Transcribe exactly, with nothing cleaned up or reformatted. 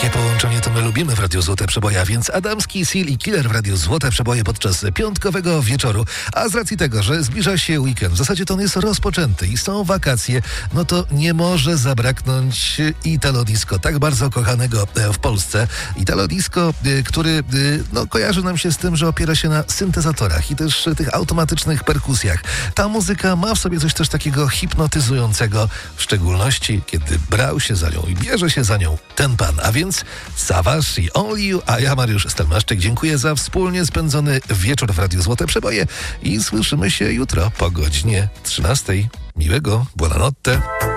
Takie połączenie to my lubimy w Radiu Złote Przeboje, a więc Adamski, Seal i Killer w Radiu Złote Przeboje podczas piątkowego wieczoru. A z racji tego, że zbliża się weekend, w zasadzie to on jest rozpoczęty i są wakacje, no to nie może zabraknąć Italo Disco, tak bardzo kochanego w Polsce. Italo Disco, który no, kojarzy nam się z tym, że opiera się na syntezatorach i też tych automatycznych perkusjach. Ta muzyka ma w sobie coś też takiego hipnotyzującego, w szczególności kiedy brał się za nią i bierze się za nią ten pan, a więc Savage i Only You, a ja, Mariusz Stelmaszczyk, dziękuję za wspólnie spędzony wieczór w Radiu Złote Przeboje i słyszymy się jutro po godzinie trzynastej. Miłego, buonanotte.